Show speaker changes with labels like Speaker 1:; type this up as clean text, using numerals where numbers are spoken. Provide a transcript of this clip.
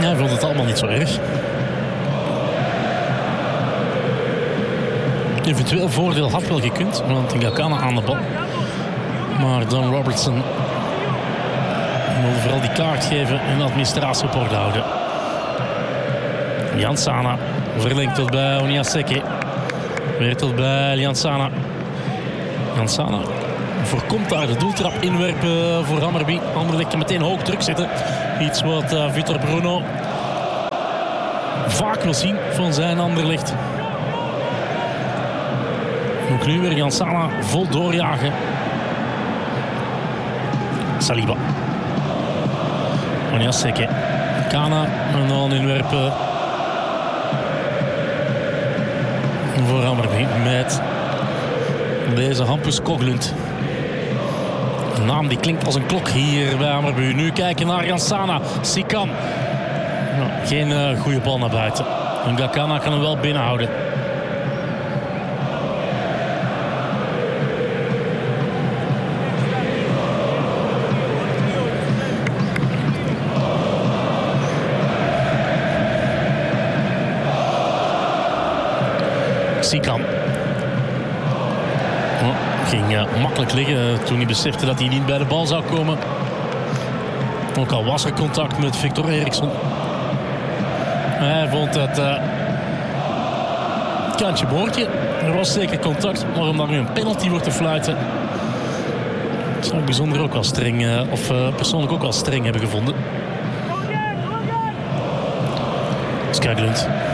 Speaker 1: Hij vond het allemaal niet zo erg. Eventueel voordeel had wel gekund, want Ngakana aan de bal. Maar dan Robertson wil vooral die kaart geven en de administratie op orde houden. Liansana verlengt tot bij Oniaseke. Weer tot bij Liansana. Liansana voorkomt daar de doeltrap inwerpen voor Hammarby. Anderlecht kan meteen hoog druk zetten. Iets wat Vitor Bruno vaak wil zien van zijn Anderlecht. Ook nu weer Liansana vol doorjagen. Saliba. Oniaseke. Kana en dan inwerpen voor Hammarby met deze Hampus Koglund. Een naam die klinkt als een klok hier bij Hammarby. Nu kijken naar Liansana. Sikan. Geen goede bal naar buiten. Ngakana kan hem wel binnenhouden. Sikan. Ging makkelijk liggen toen hij besefte dat hij niet bij de bal zou komen. Ook al was er contact met Victor Eriksson. Hij vond het kantje boordje. Er was zeker contact, maar omdat nu een penalty wordt te fluiten, zou ik bijzonder ook wel streng, persoonlijk ook wel streng hebben gevonden. Skaglund.